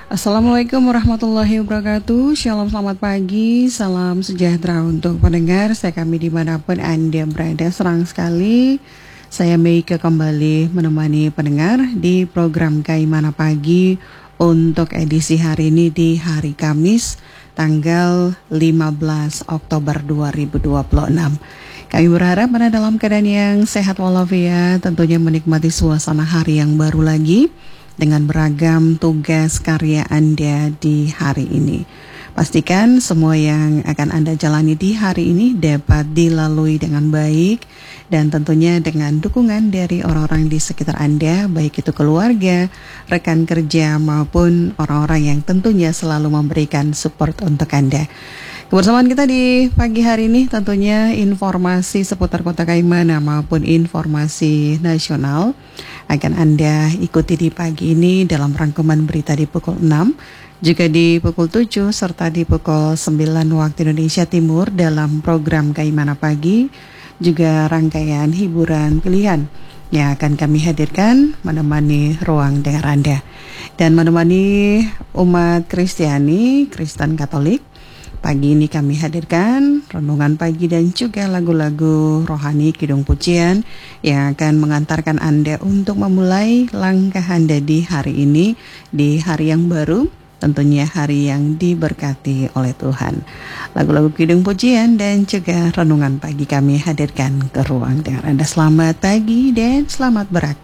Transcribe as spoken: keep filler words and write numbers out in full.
Assalamualaikum warahmatullahi wabarakatuh. Shalom, selamat pagi, salam sejahtera untuk pendengar saya kami dimanapun Anda berada. Senang sekali saya Meike kembali menemani pendengar di program Kaimana Pagi untuk edisi hari ini di hari Kamis tanggal lima belas Oktober dua ribu dua puluh enam. Kami berharap Anda dalam keadaan yang sehat walafiat, tentunya menikmati suasana hari yang baru lagi dengan beragam tugas karya Anda di hari ini. Pastikan semua yang akan Anda jalani di hari ini dapat dilalui dengan baik dan tentunya dengan dukungan dari orang-orang di sekitar Anda, baik itu keluarga, rekan kerja maupun orang-orang yang tentunya selalu memberikan support untuk Anda. Kebersamaan kita di pagi hari ini tentunya informasi seputar Kota Kaimana maupun informasi nasional akan Anda ikuti di pagi ini dalam rangkuman berita di pukul enam, juga di pukul tujuh serta di pukul sembilan waktu Indonesia Timur dalam program Kaimana Pagi, juga rangkaian hiburan pilihan yang akan kami hadirkan menemani ruang dengar Anda dan menemani umat Kristiani, Kristen Katolik. Pagi ini kami hadirkan renungan pagi dan juga lagu-lagu rohani kidung pujian yang akan mengantarkan Anda untuk memulai langkah Anda di hari ini, di hari yang baru, tentunya hari yang diberkati oleh Tuhan. Lagu-lagu kidung pujian dan juga renungan pagi kami hadirkan ke ruang dengar Anda. Selamat pagi dan selamat beraktivitas.